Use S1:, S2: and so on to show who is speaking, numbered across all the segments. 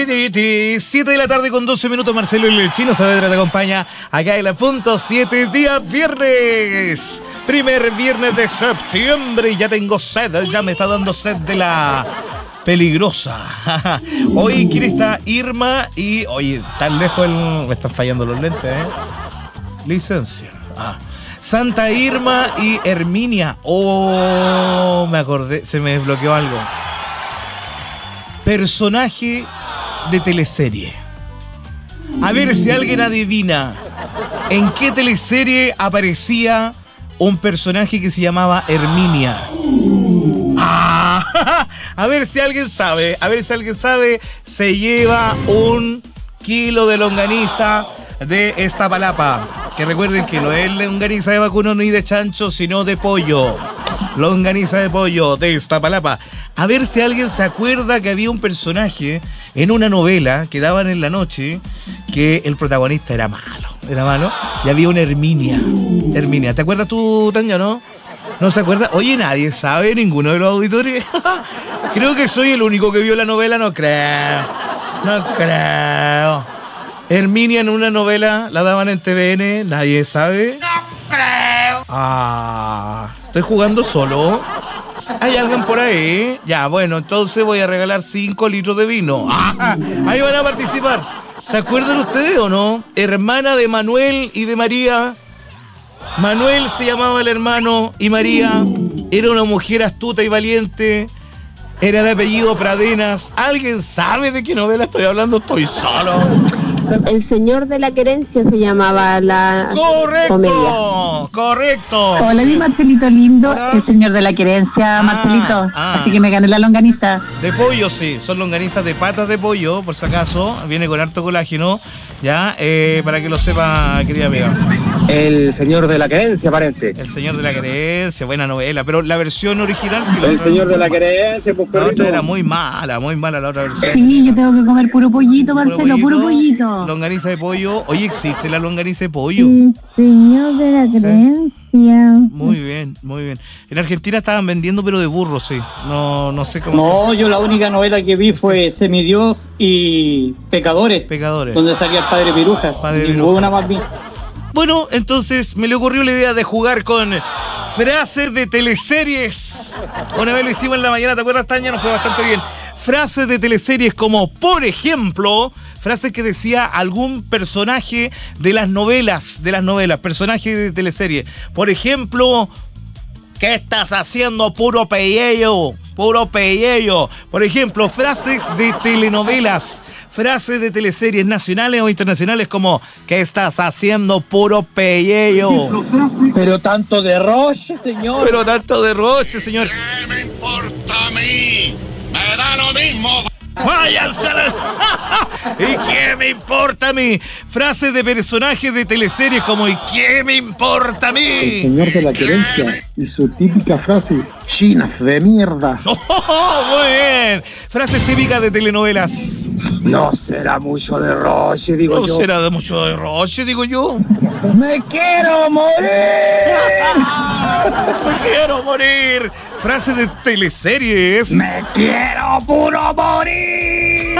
S1: 7 de la tarde con 12 minutos, Marcelo el Chino Saavedra te acompaña acá en la punto 7 días viernes. Primer viernes de septiembre y ya tengo sed, ya me está dando sed de la peligrosa. Hoy, ¿quién está? Irma y... Oye, tan lejos me están fallando los lentes, Licencia. Santa Irma y Herminia. Oh, me acordé, se me desbloqueó algo. Personaje de teleserie. A ver si alguien adivina en qué teleserie aparecía un personaje que se llamaba Herminia. A ver si alguien sabe. A ver si alguien sabe. Se lleva 1 kilo de longaniza de Iztapalapa. Que recuerden que no es longaniza de vacuno ni de chancho, sino de pollo. Longaniza de pollo de Iztapalapa. A ver si alguien se acuerda que había un personaje en una novela que daban en la noche que el protagonista era malo. Era malo. Y había una Herminia. Herminia. ¿Te acuerdas tú, Tania, no? ¿No se acuerda? Oye, nadie sabe, ninguno de los auditores. Creo que soy el único que vio la novela, no creo. No creo. Herminia en una novela, la daban en TVN, nadie sabe.
S2: No creo.
S1: Estoy jugando solo. ¿Hay alguien por ahí? Ya, bueno, entonces voy a regalar 5 litros de vino. Ahí van a participar. ¿Se acuerdan ustedes o no? Hermana de Manuel y de María. Manuel se llamaba el hermano y María era una mujer astuta y valiente. Era de apellido Pradenas. ¿Alguien sabe de qué novela estoy hablando? Estoy solo.
S3: El Señor de la Querencia se llamaba la comedia.
S1: Correcto.
S4: Hola, mi Marcelito lindo. Hola. El Señor de la Querencia, Marcelito. Así que me gané la longaniza.
S1: De pollo, sí. Son longanizas de patas de pollo, por si acaso. Viene con harto colágeno. Ya, para que lo sepa, querida amiga.
S5: El Señor de la Querencia, parente.
S1: El Señor de la Querencia, buena novela. Pero la versión original sí.
S5: El Señor de la Querencia, pues
S1: la otra era muy mala la otra versión.
S4: Sí, yo tengo que comer puro pollito, Marcelo, puro pollito.
S1: Longaniza de pollo. Oye, ¿existe la longaniza de pollo?
S6: El Señor de la Querencia.
S1: Muy bien, muy bien. En Argentina estaban vendiendo, pero de burro, sí. No sé cómo.
S7: No, yo la única novela que vi fue Semidios y Pecadores. Donde salía el padre Piruja. Ninguna más vi.
S1: Bueno, entonces me le ocurrió la idea de jugar con frases de teleseries. Una vez lo hicimos en la mañana, ¿te acuerdas, Tania? Nos fue bastante bien. Frases de teleseries como, por ejemplo, frases que decía algún personaje de las novelas, personaje de teleserie. Por ejemplo, ¿qué estás haciendo, puro pelleyo? Puro pelleyo. Por ejemplo, frases de telenovelas, frases de teleseries nacionales o internacionales como, ¿qué estás haciendo, puro pelleyo?
S5: Pero tanto derroche, señor.
S2: ¿Qué me importa a mí? ¡Me da lo mismo!
S1: ¡Váyanse a la... ¿Y qué me importa a mí? Frases de personajes de teleseries como ¿y qué me importa a mí?
S8: El Señor de la Querencia y su típica frase, chinas de mierda.
S1: ¡Oh, muy bien! Frases típicas de telenovelas.
S5: No será mucho derroche, digo yo.
S1: No será de mucho derroche, digo yo.
S5: ¡Me quiero morir!
S1: ¡Me quiero morir! Frases de teleseries.
S5: ¡Me quiero puro morir!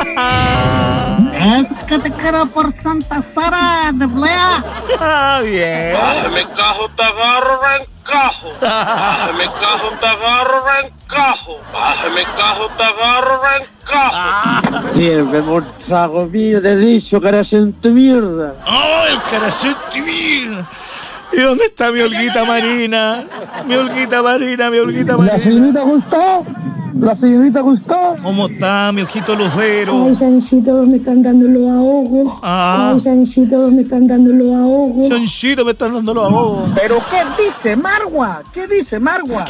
S6: Es que te quiero por Santa Sara de Blea.
S1: Bien.
S2: Me cajo, te agarro, rencajo. Me cajo, te agarro, rencajo. Me cajo, te agarro, rencajo.
S7: Siempre por trago mío te he dicho, caracente mierda.
S1: ¡Ay, caracente mierda! ¿Y dónde está mi Olguita Marina? Mi Olguita Marina.
S5: ¿La señorita Gustavo?
S1: ¿Cómo está mi ojito lucero?
S6: Ay, Sanchito, me están dando los ahogos. Ay, Sanchito, me están dando los ahogos.
S1: Sanchito, me están dando los ahogos.
S5: ¿Pero qué dice Margua? ¿Qué dice Margua?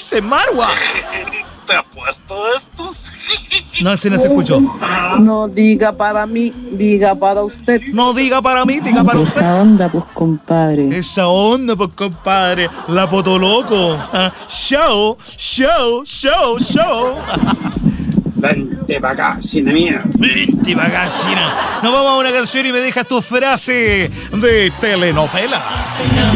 S2: ¿Te ha puesto estos?
S1: No, ese no se escuchó.
S7: No diga para mí, diga para usted.
S1: No diga para mí, diga para usted.
S4: Esa onda, pues, compadre.
S1: Esa onda, pues, compadre. La potoloco. Show.
S5: Vente pa' acá, China mía.
S1: Vente pa' acá, China. Nos vamos a una canción y me dejas tu frase de telenovela.